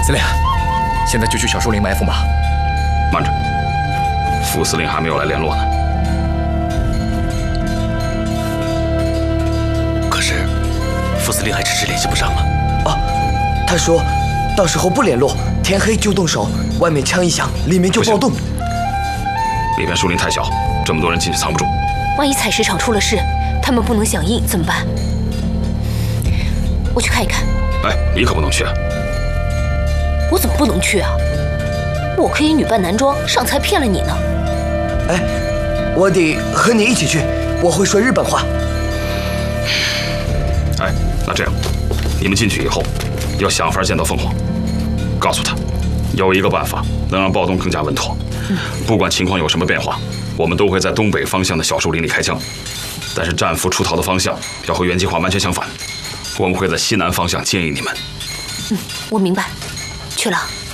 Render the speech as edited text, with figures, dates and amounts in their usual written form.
司令，现在就去小树林埋伏吧。 慢着，副司令还没有来联络呢。 可是，副司令还迟迟联系不上啊。 哦，他说，到时候不联络，天黑就动手，外面枪一响，里面就暴动。 里边树林太小，这么多人进去藏不住。 万一采石场出了事，他们不能响应怎么办？我去看一看。 哎，你可不能去啊！ 我怎么不能去啊？我可以女扮男装，上次还骗了你呢。 哎，我得和你一起去，我会说日本话。 哎，那这样，你们进去以后，要想法见到凤凰，告诉他，有一个办法能让暴动更加稳妥。不管情况有什么变化，我们都会在东北方向的小树林里开枪，但是战俘出逃的方向要和原计划完全相反。我们会在西南方向接应你们。 我明白。去了。